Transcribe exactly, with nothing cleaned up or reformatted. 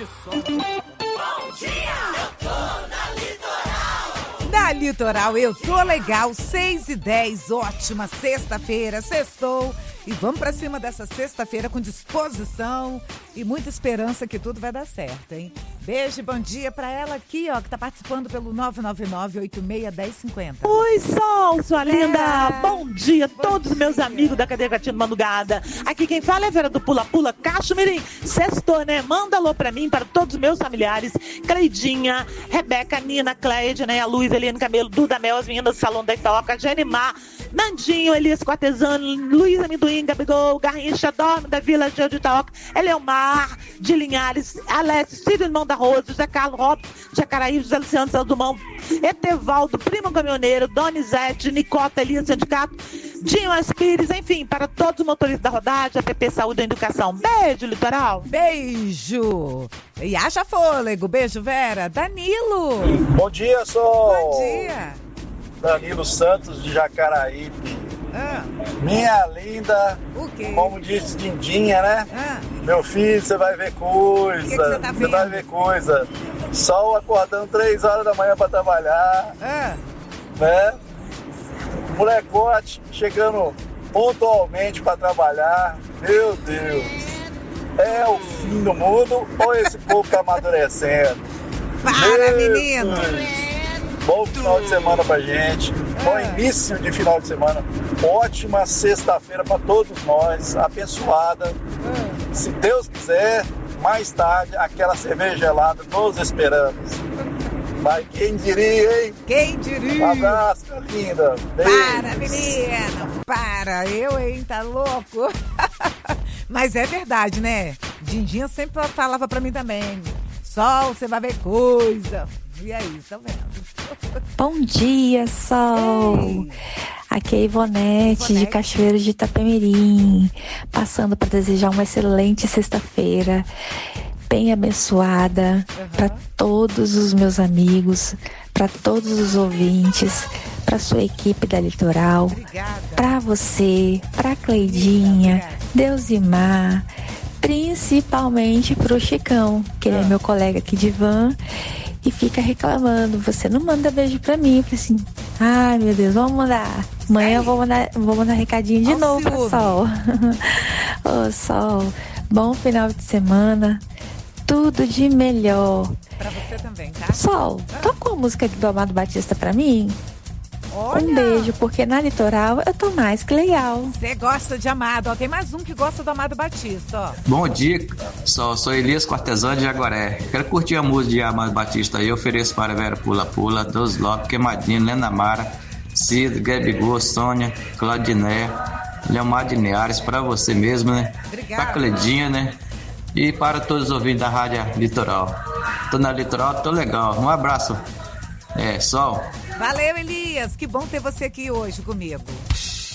que sorte. Bom dia, eu tô na Litoral. Na Litoral eu tô legal, seis e dez, ótima sexta-feira, sextou. E vamos pra cima dessa sexta-feira com disposição e muita esperança que tudo vai dar certo, hein? Beijo e bom dia pra ela aqui, ó, que tá participando pelo nove nove nove, oito seis, um zero cinco zero. Oi, Sol, sua É. linda. Bom dia, Bom todos os meus dia. amigos da cadeia Gatinho Madrugada. Aqui quem fala é a Vera do Pula Pula Cacho Mirim. Sextou, né? Manda alô pra mim, para todos os meus familiares. Cleidinha, Rebeca, Nina, Cleide, né? A Luiz, Eliane Camelo, Duda Mel, as meninas do Salão da Itaoca, Jenimar, Nandinho, Elias Cortesano, Luiz Amendoim, Gabigol, Garrincha, Dorme da Vila Geo de Itaoca, Eleomar, de Linhares, Alex, Círio Irmão da Rosa, José Carlos Robson, Jacaraí, José Luciano Saldomão, Etevaldo, Primo Caminhoneiro, Donizete, Nicota, Elias Sindicato, Dinho Aspires, enfim, para todos os motoristas da rodagem, a P P Saúde e Educação. Beijo, Litoral. Beijo! E haja fôlego. Beijo, Vera. Danilo! Bom dia, Sol. Bom dia! Danilo Santos de Jacaraípe. Ah, Minha linda, o quê? como disse Dindinha, né? Ah, Meu filho, você vai ver coisa. O que que você tá vendo? vai ver coisa. Sol acordando três horas da manhã para trabalhar, ah. né? Molecote chegando pontualmente para trabalhar. Meu Deus. É o fim do mundo ou esse povo tá amadurecendo? Para, Meu menino! Deus. Bom final de semana pra gente, bom início de final de semana, ótima sexta-feira pra todos nós, abençoada. Se Deus quiser, mais tarde, aquela cerveja gelada nos esperamos. Mas quem diria, hein? Quem Um diria? abraço, minha linda. Para, Beijos. menino! Para! Eu, hein? Tá louco? Mas é verdade, né? Dindinha sempre falava pra mim também. Sol, você vai ver coisa. E aí, tá vendo? Bom dia, Sol. Ei. Aqui é a Ivonete, Ivonete. de Cachoeiro de Itapemirim, passando para desejar uma excelente sexta-feira, bem abençoada, Uhum. para todos os meus amigos, para todos os ouvintes, para sua equipe da Litoral, Obrigada. para você, para Cleidinha, Obrigada. Deusimar, principalmente pro Chicão, que ele é Ah. meu colega aqui de van e fica reclamando, você não manda beijo pra mim. Eu falei assim, ai meu Deus, vamos mandar. Amanhã eu vou mandar, vou mandar recadinho de Ó o novo pra ciúme. Sol. Ô Sol, bom final de semana, tudo de melhor. Pra você também, tá? Sol, toca uma música do Amado Batista pra mim? Olha, Um beijo, porque na Litoral eu tô mais que legal. você gosta de Amado. Ó, tem mais um que gosta do Amado Batista, ó. Bom dia, sou, sou Elias Cortesano de Jaguaré. Quero curtir a música de Amado Batista aí. Ofereço para Vera Pula Pula, Dos Lopes, Queimadinho, Lena Mara, Cid, Gabigol, Sônia, Claudiné, Leomar de Neares, para você mesmo, né? Obrigada. Pra Cledinha, né? E para todos os ouvintes da Rádio Litoral. Tô na Litoral, tô legal. Um abraço. É, Sol. Valeu, Elias. Que bom ter você aqui hoje comigo.